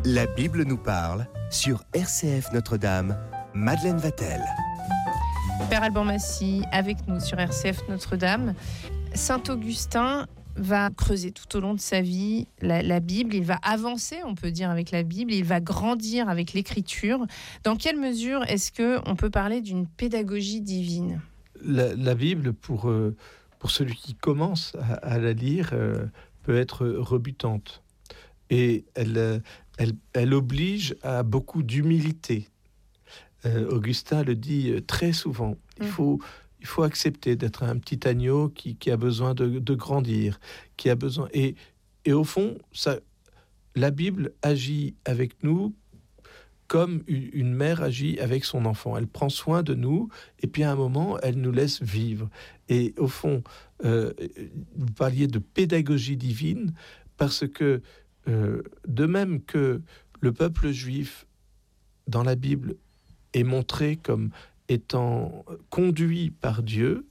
La Bible nous parle sur RCF Notre-Dame. Madeleine Vatel. Père Alban Massy avec nous sur RCF Notre-Dame. Saint Augustin va creuser tout au long de sa vie la Bible, il va avancer, on peut dire, avec la Bible, il va grandir avec l'Écriture. Dans quelle mesure est-ce qu'on peut parler d'une pédagogie divine ? La Bible, pour celui qui commence à la lire, peut être rebutante. Et elle oblige à beaucoup d'humilité. Augustin le dit très souvent. Il faut accepter d'être un petit agneau qui a besoin de grandir, qui a besoin... Et au fond, la Bible agit avec nous comme une mère agit avec son enfant. Elle prend soin de nous, et puis à un moment, elle nous laisse vivre. Et au fond, vous parliez de pédagogie divine, parce que de même que le peuple juif, dans la Bible, est montré comme étant conduit par Dieu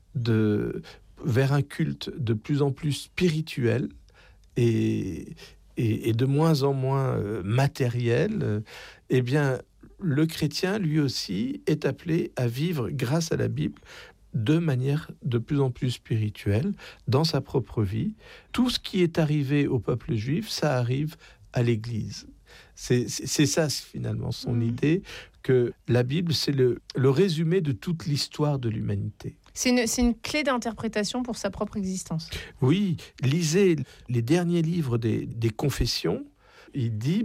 vers un culte de plus en plus spirituel et de moins en moins matériel, eh bien, le chrétien, lui aussi, est appelé à vivre, grâce à la Bible, de manière de plus en plus spirituelle, dans sa propre vie. Tout ce qui est arrivé au peuple juif, ça arrive à l'Église. C'est ça, finalement, son idée, que la Bible, c'est le résumé de toute l'histoire de l'humanité. C'est une clé d'interprétation pour sa propre existence. Oui, lisez les derniers livres des confessions. Il dit,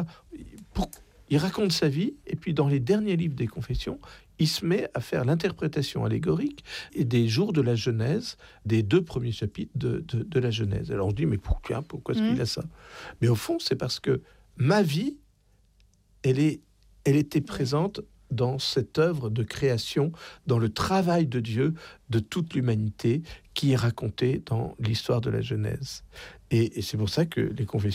il raconte sa vie, et puis dans les derniers livres des confessions, il se met à faire l'interprétation allégorique des jours de la Genèse, des 2 premiers chapitres de la Genèse. Alors on se dit, mais pourquoi est-ce qu'il a ça ? Mais au fond, c'est parce que ma vie, elle était présente dans cette œuvre de création, dans le travail de Dieu, de toute l'humanité, qui est raconté dans l'histoire de la Genèse. Et c'est pour ça que les confessions